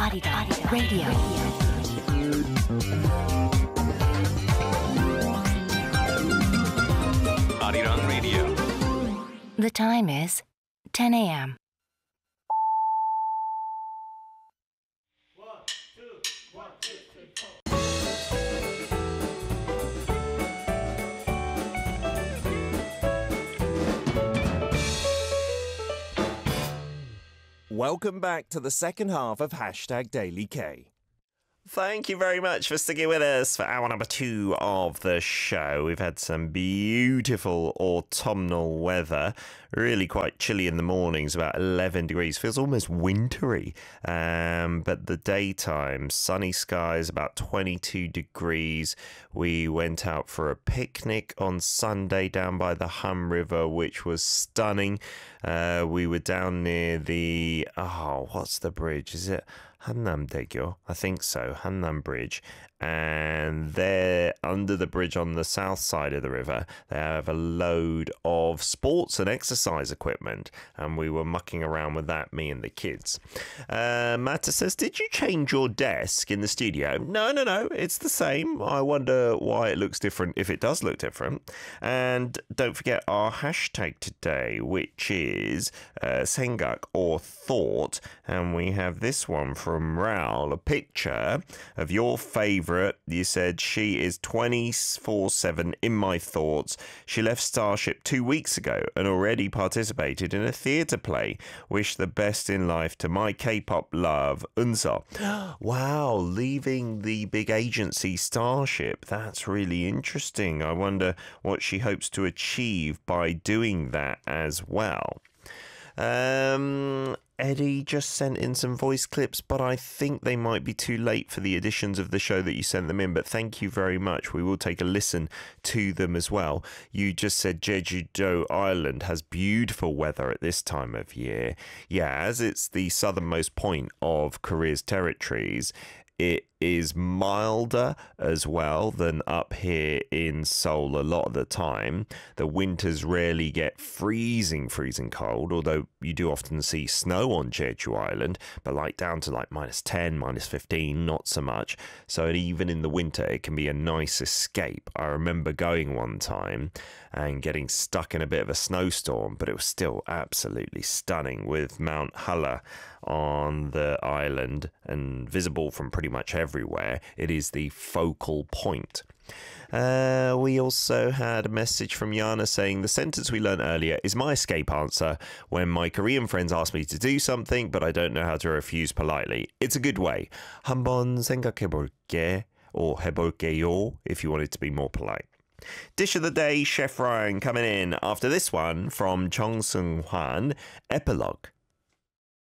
Arirang Radio. Arirang Radio. The time is 10 a.m. Welcome back to the second half of Hashtag Daily K. Thank you very much for sticking with us for hour number 2 of the show. We've had some beautiful autumnal weather, really quite chilly in the mornings, about 11 degrees. Feels almost wintry, but the daytime, sunny skies, about 22 degrees. We went out for a picnic on Sunday down by the Hum River, which was stunning. We were down near the, what's the bridge? Is it Hannam-daegyo? I think so, Hannam Bridge. And there, under the bridge on the south side of the river, they have a load of sports and exercise equipment. And we were mucking around with that, me and the kids. Mata says, did you change your desk in the studio? No, it's the same. I wonder why it looks different, if it does look different. And don't forget our hashtag today, which is Sengak or thought. And we have this one from Raul, a picture of your favourite. You said, she is 24/7 in my thoughts. She left Starship 2 weeks ago and already participated in a theatre play. Wish the best in life to my K-pop love, Unso. Wow, leaving the big agency Starship. That's really interesting. I wonder what she hopes to achieve by doing that as well. Eddie just sent in some voice clips, but I think they might be too late for the editions of the show that you sent them in. But thank you very much. We will take a listen to them as well. You just said Jeju-do Island has beautiful weather at this time of year. Yeah, as it's the southernmost point of Korea's territories, it is milder as well than up here in Seoul a lot of the time. The winters rarely get freezing cold, although you do often see snow on Jeju Island, but like down to like -10, -15, not so much. So even in the winter, it can be a nice escape. I remember going one time and getting stuck in a bit of a snowstorm, but it was still absolutely stunning with Mount Halla on the island and visible from pretty much everywhere. It is the focal point. We also had a message from Yana saying, the sentence we learned earlier is my escape answer when my Korean friends ask me to do something, but I don't know how to refuse politely. It's a good way. 한번 생각해볼게, or 해볼게요, if you wanted to be more polite. Dish of the day, Chef Ryan coming in after this one from Chong Seung Hwan, Epilogue.